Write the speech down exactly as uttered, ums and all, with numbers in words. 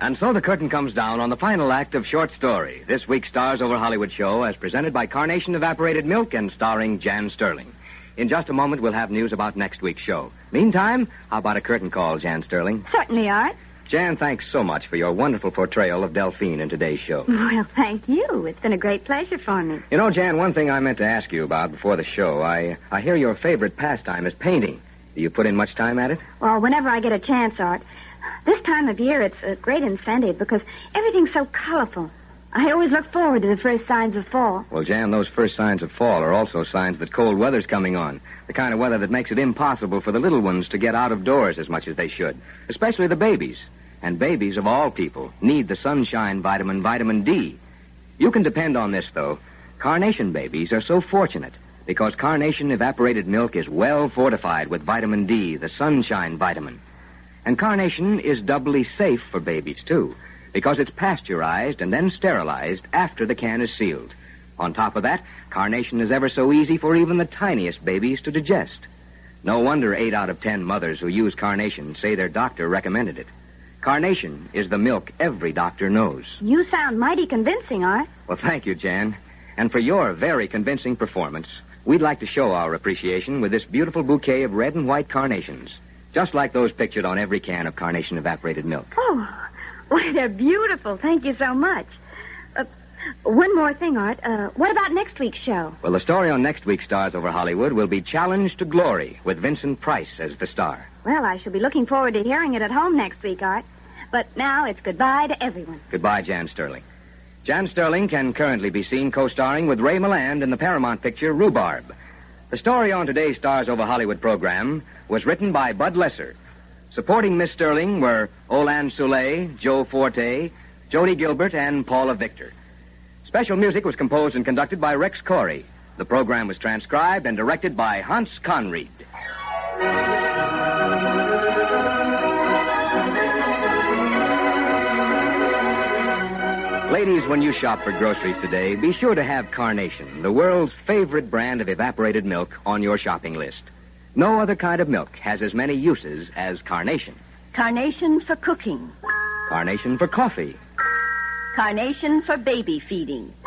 And so the curtain comes down on the final act of Short Story, this week's Stars Over Hollywood show, as presented by Carnation Evaporated Milk and starring Jan Sterling. In just a moment, we'll have news about next week's show. Meantime, how about a curtain call, Jan Sterling? Certainly, Art. Jan, thanks so much for your wonderful portrayal of Delphine in today's show. Well, thank you. It's been a great pleasure for me. You know, Jan, one thing I meant to ask you about before the show. I, I hear your favorite pastime is painting. Do you put in much time at it? Well, whenever I get a chance, Art. This time of year, it's a great incentive because everything's so colorful. I always look forward to the first signs of fall. Well, Jan, those first signs of fall are also signs that cold weather's coming on. The kind of weather that makes it impossible for the little ones to get out of doors as much as they should. Especially the babies. And babies, of all people, need the sunshine vitamin, vitamin D. You can depend on this, though. Carnation babies are so fortunate because Carnation Evaporated Milk is well fortified with vitamin D, the sunshine vitamin. And Carnation is doubly safe for babies, too, because it's pasteurized and then sterilized after the can is sealed. On top of that, Carnation is ever so easy for even the tiniest babies to digest. No wonder eight out of ten mothers who use Carnation say their doctor recommended it. Carnation is the milk every doctor knows. You sound mighty convincing, Art. Well, thank you, Jan. And for your very convincing performance, we'd like to show our appreciation with this beautiful bouquet of red and white carnations, just like those pictured on every can of Carnation Evaporated Milk. Oh, why, they're beautiful. Thank you so much. Uh, one more thing, Art. Uh, what about next week's show? Well, the story on next week's Stars Over Hollywood will be Challenge to Glory with Vincent Price as the star. Well, I shall be looking forward to hearing it at home next week, Art. But now it's goodbye to everyone. Goodbye, Jan Sterling. Jan Sterling can currently be seen co-starring with Ray Milland in the Paramount picture Rhubarb. The story on today's Stars Over Hollywood program was written by Bud Lesser. Supporting Miss Sterling were Olan Soule, Joe Forte, Jody Gilbert, and Paula Victor. Special music was composed and conducted by Rex Corey. The program was transcribed and directed by Hans Conried. Ladies, when you shop for groceries today, be sure to have Carnation, the world's favorite brand of evaporated milk, on your shopping list. No other kind of milk has as many uses as Carnation. Carnation for cooking. Carnation for coffee. Carnation for baby feeding.